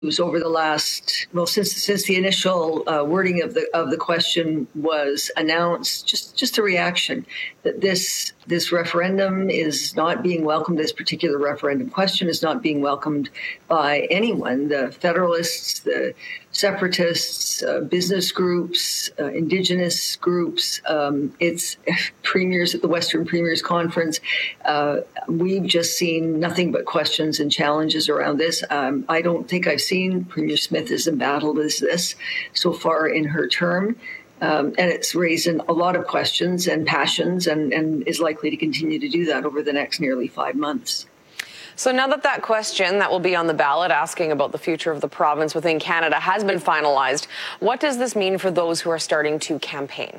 over the last, well, since the initial wording of the question was announced, just a reaction that this referendum is not being welcomed. This particular referendum question is not being welcomed by anyone. The Federalists, the Separatists, business groups, Indigenous groups, it's premiers at the Western Premiers Conference. We've just seen nothing but questions and challenges around this. I don't think I've seen Premier Smith as embattled as this so far in her term. And it's raising a lot of questions and passions and is likely to continue to do that over the next nearly 5 months. So now that question that will be on the ballot asking about the future of the province within Canada has been finalized, what does this mean for those who are starting to campaign?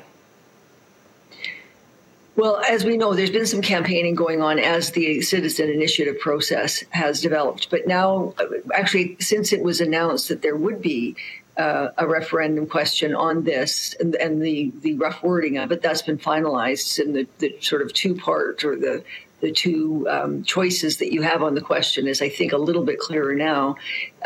Well, as we know, there's been some campaigning going on as the citizen initiative process has developed. But now, actually, since it was announced that there would be a referendum question on this and the rough wording of it, that's been finalized in the sort of two-part or the two choices that you have on the question is, I think, a little bit clearer now.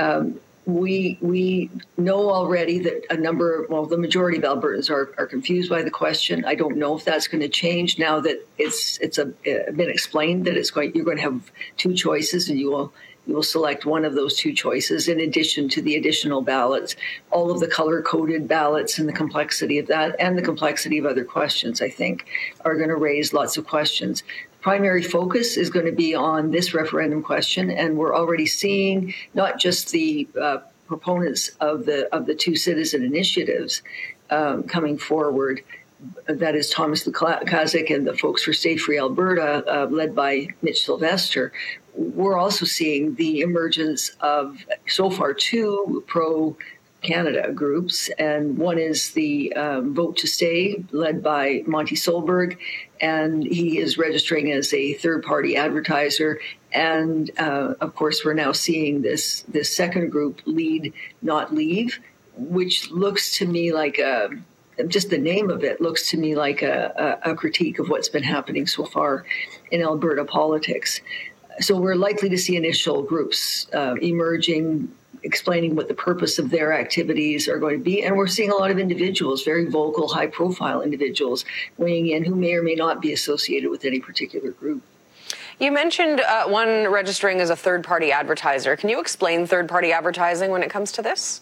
We know already that the majority of Albertans are confused by the question. I don't know if that's going to change now that it's been explained that you're going to have two choices and you will select one of those two choices in addition to the additional ballots. All of the color-coded ballots and the complexity of that and the complexity of other questions, I think, are going to raise lots of questions. Primary focus is going to be on this referendum question, and we're already seeing not just the proponents of the two citizen initiatives coming forward. That is Thomas Lukaszuk and the folks for Stay Free Alberta, led by Mitch Sylvester. We're also seeing the emergence of, so far, two pro-Canada groups, and one is the Vote to Stay, led by Monty Solberg, and he is registering as a third-party advertiser. And, of course, we're now seeing this second group, Lead, Not Leave, which looks to me like just the name of it looks to me like a critique of what's been happening so far in Alberta politics. So we're likely to see initial groups emerging, explaining what the purpose of their activities are going to be. And we're seeing a lot of individuals, very vocal, high-profile individuals, weighing in who may or may not be associated with any particular group. You mentioned one registering as a third-party advertiser. Can you explain third-party advertising when it comes to this?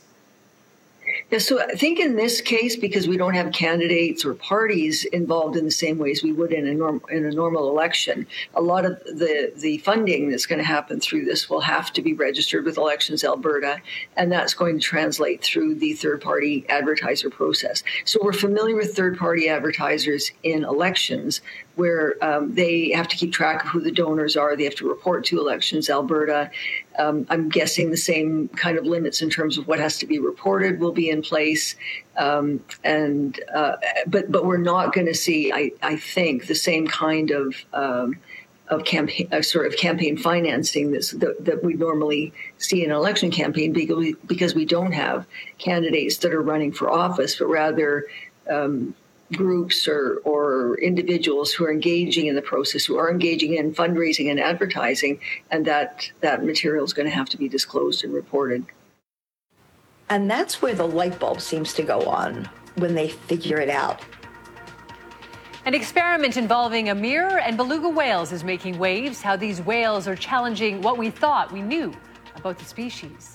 Yeah, so I think in this case, because we don't have candidates or parties involved in the same ways we would in a normal election, a lot of the funding that's going to happen through this will have to be registered with Elections Alberta, and that's going to translate through the third-party advertiser process. So we're familiar with third-party advertisers in elections, where they have to keep track of who the donors are. They have to report to Elections Alberta. I'm guessing the same kind of limits in terms of what has to be reported will be in place. But we're not going to see, I think, the same kind of campaign financing that we normally see in an election campaign because we don't have candidates that are running for office, but rather groups or individuals who are engaging in the process, who are engaging in fundraising and advertising, and that material is going to have to be disclosed and reported. And that's where the light bulb seems to go on when they figure it out. An experiment involving a mirror and beluga whales is making waves. How these whales are challenging what we thought we knew about the species.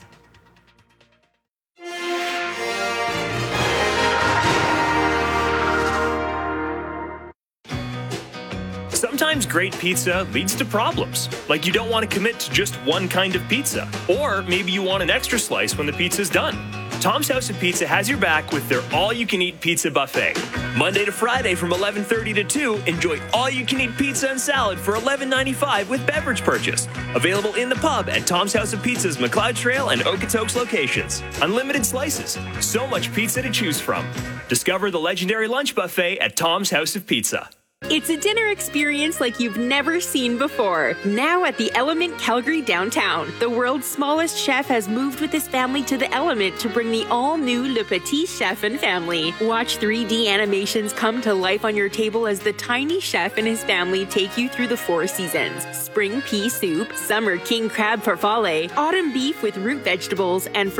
Sometimes great pizza leads to problems, like you don't want to commit to just one kind of pizza, or maybe you want an extra slice when the pizza's done. Tom's House of Pizza has your back with their all-you-can-eat pizza buffet. Monday to Friday from 11:30 to 2, enjoy all-you-can-eat pizza and salad for $11.95 with beverage purchase. Available in the pub at Tom's House of Pizza's McLeod Trail and Okotoks locations. Unlimited slices, so much pizza to choose from. Discover the legendary lunch buffet at Tom's House of Pizza. It's a dinner experience like you've never seen before. Now at the Element Calgary downtown, the world's smallest chef has moved with his family to the Element to bring the all-new Le Petit Chef and family. Watch 3D animations come to life on your table as the tiny chef and his family take you through the 4 seasons. Spring pea soup, summer king crab farfalle, autumn beef with root vegetables, and